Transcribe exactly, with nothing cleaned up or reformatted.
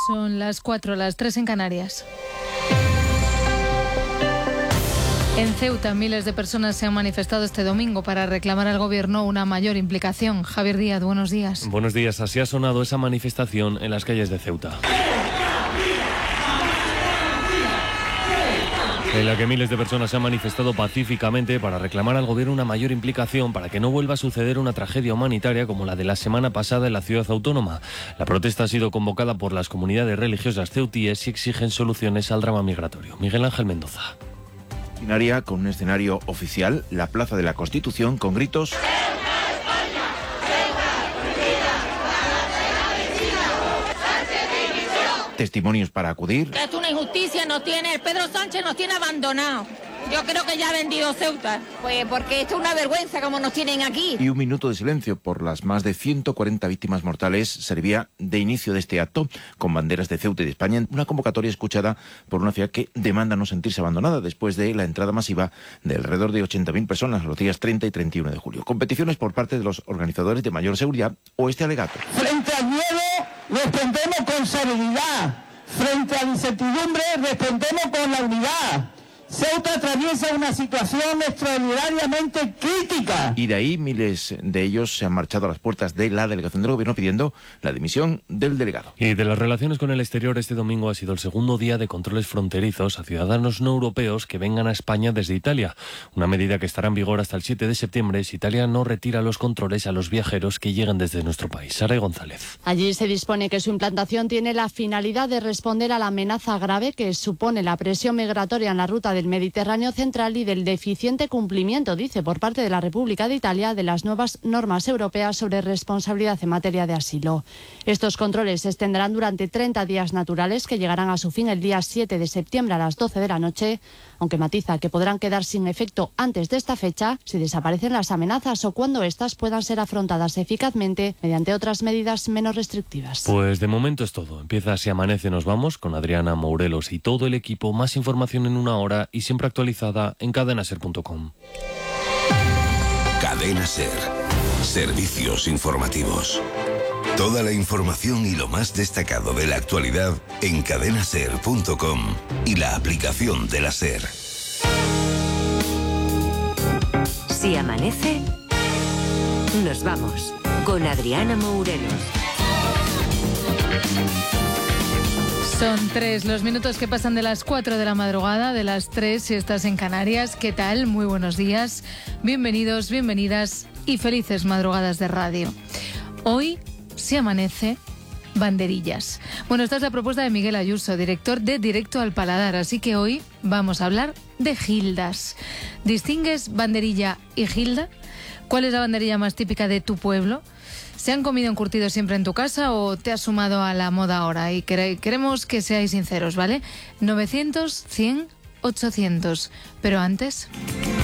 Son las cuatro, las tres en Canarias. En Ceuta, miles de personas se han manifestado este domingo para reclamar al gobierno una mayor implicación. Javier Díaz, buenos días. Buenos días. Así ha sonado esa manifestación en las calles de Ceuta, en la que miles de personas se han manifestado pacíficamente para reclamar al gobierno una mayor implicación para que no vuelva a suceder una tragedia humanitaria como la de la semana pasada en la ciudad autónoma. La protesta ha sido convocada por las comunidades religiosas ceutíes y exigen soluciones al drama migratorio. Miguel Ángel Mendoza. Con un escenario oficial, la Plaza de la Constitución, con gritos... testimonios para acudir. Es una injusticia, nos tiene, Pedro Sánchez nos tiene abandonados. Yo creo que ya ha vendido Ceuta. Pues porque esto es una vergüenza como nos tienen aquí. Y un minuto de silencio por las más de ciento cuarenta víctimas mortales servía de inicio de este acto, con banderas de Ceuta y de España, una convocatoria escuchada por una ciudad que demanda no sentirse abandonada después de la entrada masiva de alrededor de ochenta mil personas los días treinta y treinta y uno de julio. Competiciones por parte de los organizadores de mayor seguridad o este alegato. Frente al miedo respondemos con serenidad. Frente a la incertidumbre respondemos con la unidad. Ceuta atraviesa una situación extraordinariamente crítica. Y de ahí miles de ellos se han marchado a las puertas de la delegación del gobierno pidiendo la dimisión del delegado. Y de las relaciones con el exterior, este domingo ha sido el segundo día de controles fronterizos a ciudadanos no europeos que vengan a España desde Italia. Una medida que estará en vigor hasta el siete de septiembre si Italia no retira los controles a los viajeros que llegan desde nuestro país. Sara González. Allí se dispone que su implantación tiene la finalidad de responder a la amenaza grave que supone la presión migratoria en la ruta del Mediterráneo central y del deficiente cumplimiento, dice, por parte de la República de Italia de las nuevas normas europeas sobre responsabilidad en materia de asilo. Estos controles se extenderán durante treinta días naturales que llegarán a su fin el día siete de septiembre a las doce de la noche, aunque matiza que podrán quedar sin efecto antes de esta fecha si desaparecen las amenazas o cuando éstas puedan ser afrontadas eficazmente mediante otras medidas menos restrictivas. Pues de momento es todo. Empieza Si Amanece Nos Vamos con Adriana Mourelos y todo el equipo. Más información en una hora y siempre actualizada en cadena ser punto com. Cadena Ser. Servicios informativos. Toda la información y lo más destacado de la actualidad en cadena ser punto com y la aplicación de la SER. Si amanece, nos vamos con Adriana Mourelos. Son tres los minutos que pasan de las cuatro de la madrugada, de las tres si estás en Canarias. ¿Qué tal? Muy buenos días. Bienvenidos, bienvenidas y felices madrugadas de radio. Hoy Si Amanece, banderillas. Bueno, esta es la propuesta de Miguel Ayuso, director de Directo al Paladar, así que hoy vamos a hablar de gildas. ¿Distingues banderilla y gilda? ¿Cuál es la banderilla más típica de tu pueblo? ¿Se han comido encurtidos siempre en tu casa o te has sumado a la moda ahora? Y queremos que seáis sinceros, ¿vale? novecientos, cien, ochocientos. Pero antes...